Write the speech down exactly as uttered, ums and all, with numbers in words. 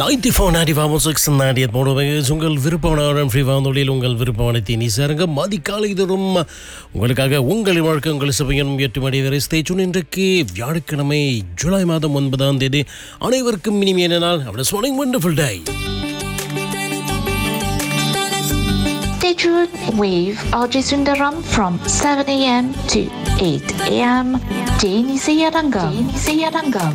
Ninety four ninety five six ninety எட் மூணு உங்கள் விருப்பமான ஃப்ரீ வானொலியில் உங்கள் விருப்பமான தீனி சாருங்க மதிக்காலை தோறும் உங்களுக்காக உங்கள் வாழ்க்கை உங்கள் சபையின் எட்டு மணி வரை ஸ்டேச்சுன். இன்றைக்கு வியாழக்கிழமை ஜூலை மாதம் ஒன்பதாம் தேதி. அனைவருக்கும் இனிமையான நாள். அவருடைய wonderful day. Stay tuned with R J Sundaram from seven a.m. to eight a.m. Jane Sayaranga. Jane Sayaranga.